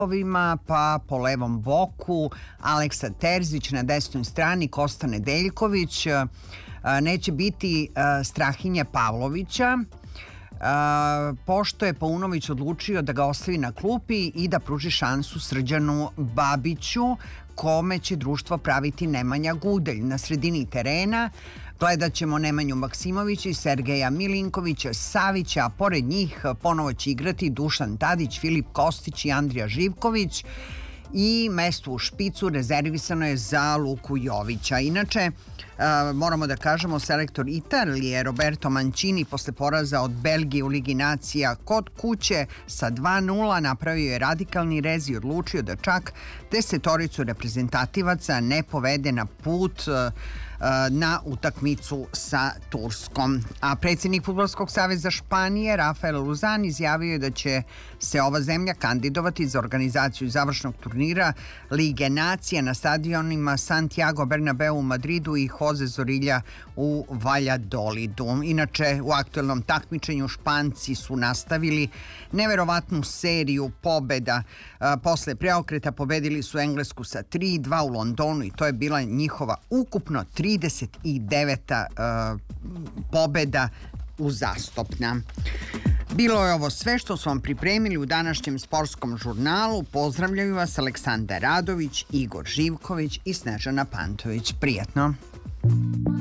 pa po levom boku Aleksa Terzić, na desnoj strani Kosta Nedeljković. Neće biti Strahinje Pavlovića, pošto je Paunović odlučio da ga ostavi na klupi i da pruži šansu Srđanu Babiću, kome će društvo praviti Nemanja Gudelj. Na sredini terena gledat ćemo Nemanju Maksimovića i Sergeja Milinkovića Savića, a pored njih ponovo će igrati Dušan Tadić, Filip Kostić i Andrija Živković, i mesto u špicu rezervisano je za Luku Jovića. Inače, moramo da kažemo, selektor Italije Roberto Mancini posle poraza od Belgije u Ligi nacija kod kuće sa 2:0 napravio je radikalni rez i odlučio da čak 10 reprezentativaca ne povede na put na utakmicu sa Turskom. A predsjednik Fudbalskog saveza Španije Rafael Luzan izjavio je da će se ova zemlja kandidovati za organizaciju završnog turnira Lige nacija na stadionima Santiago Bernabeu u Madridu i Jose Zorrilla u Valjadolidu. Inače, u aktuelnom takmičenju Španci su nastavili neverovatnu seriju pobeda. Posle preokreta pobedili su Englesku sa 3:2 u Londonu i to je bila njihova ukupno 39. pobeda uzastopna. Bilo je ovo sve što smo vam pripremili u današnjem sportskom žurnalu. Pozdravljaju vas Aleksandar Radović, Igor Živković i Snežana Pantović. Prijatno!